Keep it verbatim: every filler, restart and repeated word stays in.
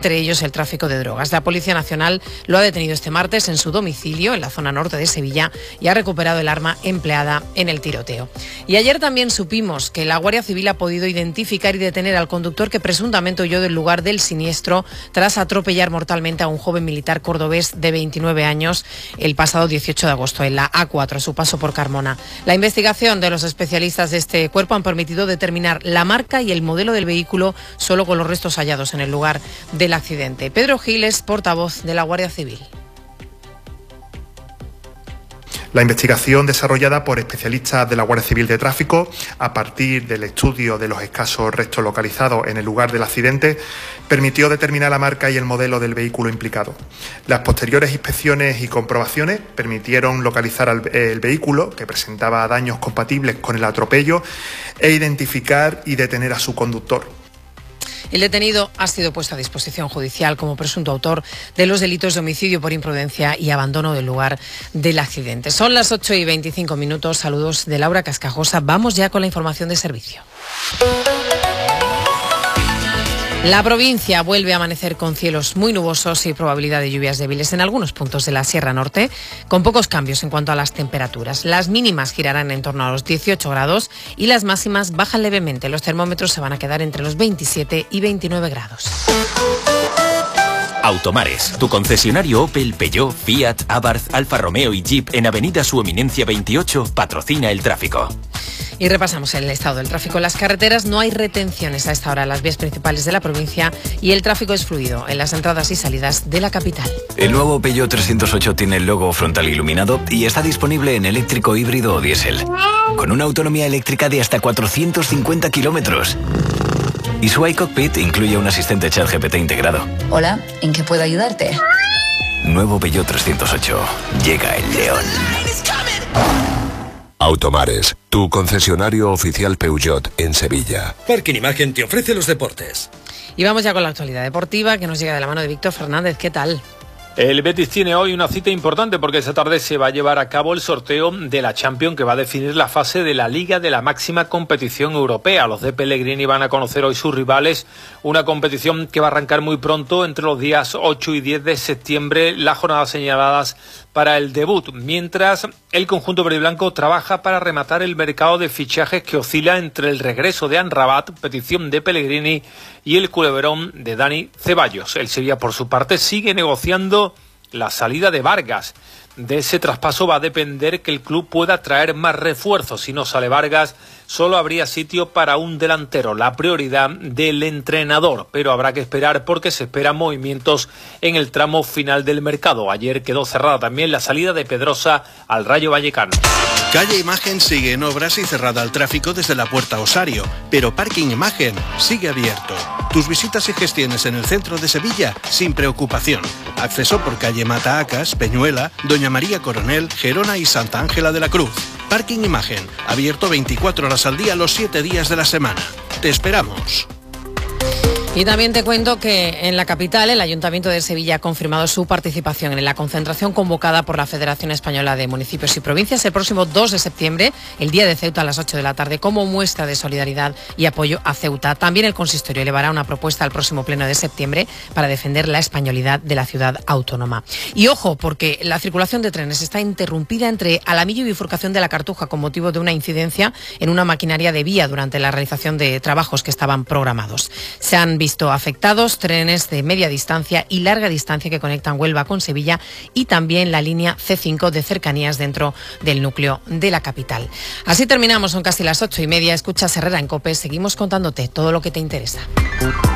entre ellos el tráfico de drogas. La Policía Nacional lo ha detenido este martes en su domicilio, en la zona norte de Sevilla, y ha recuperado el arma empleada en el tiroteo. Y ayer también supimos que la Guardia Civil ha podido identificar y detener al conductor que presuntamente huyó del lugar del siniestro tras atropellar mortalmente a un joven militar cordobés de veintinueve años el pasado dieciocho de agosto en la A cuatro, a su paso por Carmona. La investigación de los especialistas de este cuerpo han permitido determinar la marca y el modelo del vehículo solo con los restos hallados en el lugar del accidente. Pedro Gil es portavoz de la Guardia Civil. La investigación desarrollada por especialistas de la Guardia Civil de Tráfico, a partir del estudio de los escasos restos localizados en el lugar del accidente, permitió determinar la marca y el modelo del vehículo implicado. Las posteriores inspecciones y comprobaciones permitieron localizar el, el vehículo, que presentaba daños compatibles con el atropello, e identificar y detener a su conductor. El detenido ha sido puesto a disposición judicial como presunto autor de los delitos de homicidio por imprudencia y abandono del lugar del accidente. Son las ocho y veinticinco minutos. Saludos de Laura Cascajosa. Vamos ya con la información de servicio. La provincia vuelve a amanecer con cielos muy nubosos y probabilidad de lluvias débiles en algunos puntos de la Sierra Norte, con pocos cambios en cuanto a las temperaturas. Las mínimas girarán en torno a los dieciocho grados y las máximas bajan levemente. Los termómetros se van a quedar entre los veintisiete y veintinueve grados. Automares, tu concesionario Opel, Peugeot, Fiat, Abarth, Alfa Romeo y Jeep en Avenida Su Eminencia veintiocho patrocina el tráfico. Y repasamos el estado del tráfico en las carreteras. No hay retenciones a esta hora en las vías principales de la provincia y el tráfico es fluido en las entradas y salidas de la capital. El nuevo Peugeot trescientos ocho tiene el logo frontal iluminado y está disponible en eléctrico, híbrido o diésel, con una autonomía eléctrica de hasta cuatrocientos cincuenta kilómetros. Y su iCockpit incluye un asistente ChatGPT integrado. Hola, ¿en qué puedo ayudarte? Nuevo Peugeot trescientos ocho. Llega el león. Automares, tu concesionario oficial Peugeot en Sevilla. Parking Imagen te ofrece los deportes. Y vamos ya con la actualidad deportiva que nos llega de la mano de Víctor Fernández. ¿Qué tal? El Betis tiene hoy una cita importante porque esta tarde se va a llevar a cabo el sorteo de la Champions que va a definir la fase de la Liga de la máxima competición europea. Los de Pellegrini van a conocer hoy sus rivales, una competición que va a arrancar muy pronto entre los días ocho y diez de septiembre, las jornadas señaladas para el debut, mientras el conjunto verde y blanco trabaja para rematar el mercado de fichajes que oscila entre el regreso de Amrabat, petición de Pellegrini, y el culebrón de Dani Ceballos. El Sevilla, por su parte, sigue negociando la salida de Vargas. De ese traspaso va a depender que el club pueda traer más refuerzos. Si no sale Vargas, solo habría sitio para un delantero, la prioridad del entrenador. Pero habrá que esperar porque se esperan movimientos en el tramo final del mercado. Ayer quedó cerrada también la salida de Pedrosa al Rayo Vallecano. Calle Imagen sigue en obras y cerrada al tráfico desde la Puerta Osario, pero Parking Imagen sigue abierto. Tus visitas y gestiones en el centro de Sevilla sin preocupación. Acceso por calle Mataacas, Peñuela, Doña María Coronel, Gerona y Santa Ángela de la Cruz. Parking Imagen, abierto veinticuatro horas al día los siete días de la semana. Te esperamos. Y también te cuento que en la capital el Ayuntamiento de Sevilla ha confirmado su participación en la concentración convocada por la Federación Española de Municipios y Provincias el próximo dos de septiembre, el día de Ceuta a las ocho de la tarde, como muestra de solidaridad y apoyo a Ceuta. También el consistorio elevará una propuesta al próximo pleno de septiembre para defender la españolidad de la ciudad autónoma. Y ojo, porque la circulación de trenes está interrumpida entre Alamillo y bifurcación de la Cartuja con motivo de una incidencia en una maquinaria de vía durante la realización de trabajos que estaban programados. Se han visto afectados trenes de media distancia y larga distancia que conectan Huelva con Sevilla y también la línea ce cinco de cercanías dentro del núcleo de la capital. Así terminamos, son casi las ocho y media. Escuchas Herrera en COPE, seguimos contándote todo lo que te interesa.